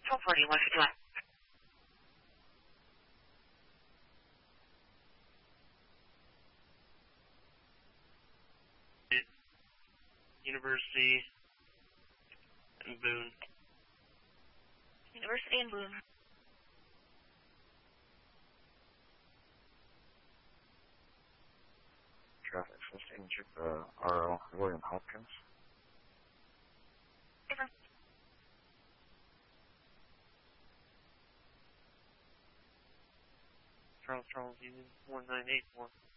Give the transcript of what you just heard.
1240, what's it doing? University and Boone. University and Boone. Traffic 15, check the RL, William Hopkins. Over. Charles, Union 1984.